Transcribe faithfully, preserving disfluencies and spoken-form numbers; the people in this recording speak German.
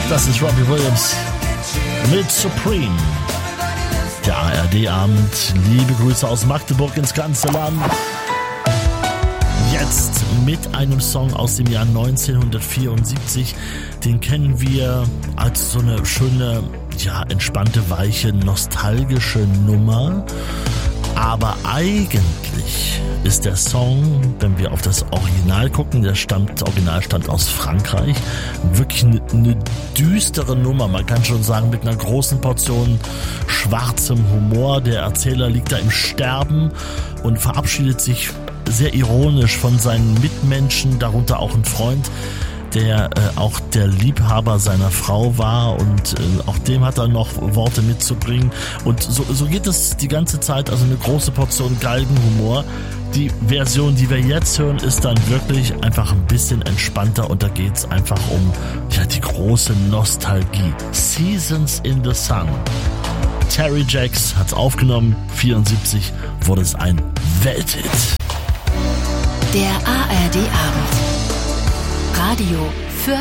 Das ist Robbie Williams mit Supreme. Der A R D-Abend. Liebe Grüße aus Magdeburg ins ganze Land. Jetzt mit einem Song aus dem Jahr neunzehnhundertvierundsiebzig. Den kennen wir als so eine schöne, ja, entspannte, weiche, nostalgische Nummer. Aber eigentlich ist der Song, wenn wir auf das Original gucken, der stammt, das Original stammt aus Frankreich, wirklich eine, eine düstere Nummer. Man kann schon sagen, mit einer großen Portion schwarzem Humor. Der Erzähler liegt da im Sterben und verabschiedet sich sehr ironisch von seinen Mitmenschen, darunter auch ein Freund, der äh, auch der Liebhaber seiner Frau war, und äh, auch dem hat er noch Worte mitzubringen, und so, so geht es die ganze Zeit, also eine große Portion Galgenhumor. Die Version, die wir jetzt hören, ist dann wirklich einfach ein bisschen entspannter, und da geht es einfach um, ja, die große Nostalgie. Seasons in the Sun. Terry Jacks hat's aufgenommen, vierundsiebzig wurde es ein Welthit. Der A R D-Abend. Radio